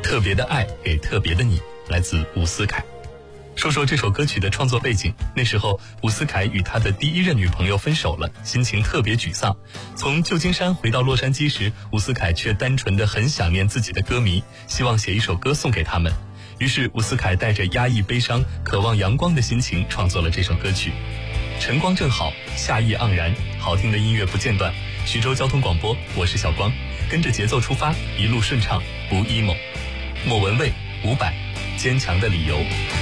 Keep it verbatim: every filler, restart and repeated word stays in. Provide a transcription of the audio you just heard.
特别的爱给特别的你，来自伍思凯。说说这首歌曲的创作背景，那时候伍思凯与他的第一任女朋友分手了，心情特别沮丧。从旧金山回到洛杉矶时，伍思凯却单纯的很想念自己的歌迷，希望写一首歌送给他们。于是伍思凯带着压抑悲伤、渴望阳光的心情创作了这首歌曲。晨光正好，夏意盎然，好听的音乐不间断。徐州交通广播，我是小光，跟着节奏出发，一路顺畅，不 emo。莫文蔚、伍佰，坚强的理由。